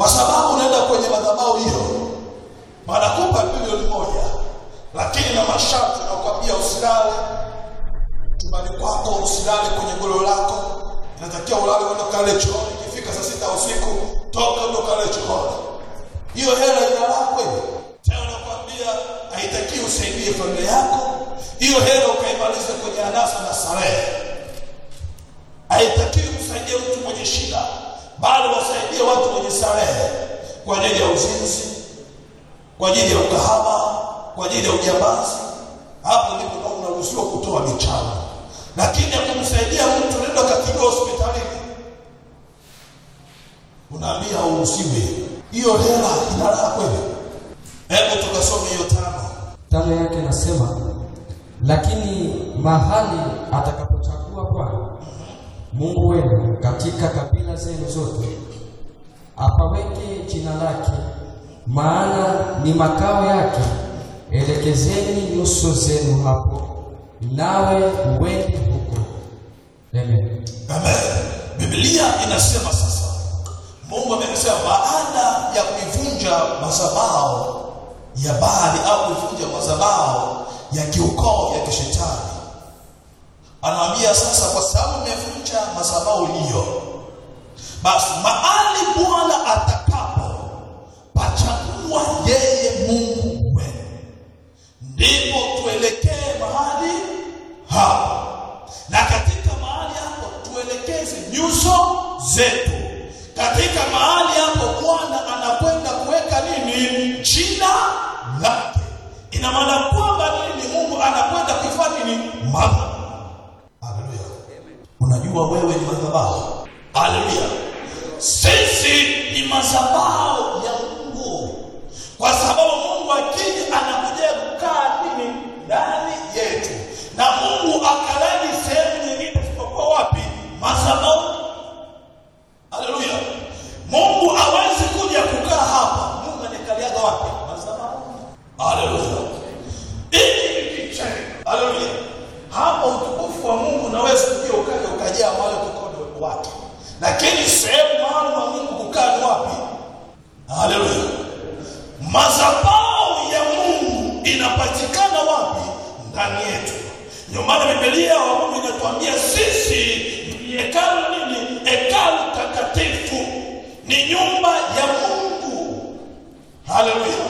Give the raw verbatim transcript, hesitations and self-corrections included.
Kwa sababu unaenda kwenye madhabahu hiyo, wanakupa bilioni moja, lakini na masharti na kukwambia usilale chumbani kwako, usilale kwenye golo lako, inatakiwa ulale uende kale chooni, ikifika saa sita usiku toka uende kale chooni. Hiyo hela inalala kweli? Tena nakwambia haitakiwi usaidie familia yako, hiyo hela ukaimaliza kwenye anasa na starehe. Haitakiwi kusaidia mtu mwenye shida, bali wasaidie watu wenye starehe, kwa ajili ya uzinzi, kwa ajili ya ukahaba, kwa ajili ya ujambazi. Hapo ndipo unaruhusiwa kutoa michango. Lakini kumsaidia mtu nenda katika hospitalini, unaambia uruhusiwe. Hiyo hela inalala kweli? Hebu tukasome hiyo tano. Tano yake nasema, lakini mahali atakapochagua Bwana Mungu wenu katika kabila zenu zote, apaweke jina lake, maana ni makao yake, elekezeni nyuso zenu hapo, nawe uende huko. Amen. Amen. Biblia inasema sasa, Mungu amesema baada ya kuivunja madhabahu ya Baali au kuivunja madhabahu ya kiukoo ya kishetani, anawaambia sasa, kwa sababu mmevunja madhabahu hiyo, basi mahali Bwana atakapo pachagua yeye Mungu wenu, ndipo tuelekee mahali hapo. Na katika mahali hapo tuelekeze nyuso zetu. Katika mahali hapo Bwana anakwenda kuweka nini? Jina lake. Ina maana kwamba nini? Mungu anakwenda kuifanya nini? Madhabahu. Haleluya. Unajua wewe ni madhabahu. Haleluya. Sisi ni madhabahu ya Mungu. Kwa sababu Mungu akija anakuja kukaa nini? Ndani yetu. Na Mungu akalani sehemu nyingine isipokuwa wapi? Madhabahu. Haleluya. Mungu hawezi kuja kukaa hapa. Mungu anakaliaga wapi? Madhabahu. Haleluya. Haleluya. Hapo utukufu wa Mungu unaweza kuja ukaja ukajaa wale mkono wake. Lakini sehemu maalum wa Mungu kukaa ni wapi? Haleluya. Madhabahu ya Mungu inapatikana wapi? Ndani yetu. Ndio maana Biblia wa Mungu inatuambia sisi ni hekalu nini? Hekalu takatifu. Ni nyumba ya Mungu. Haleluya.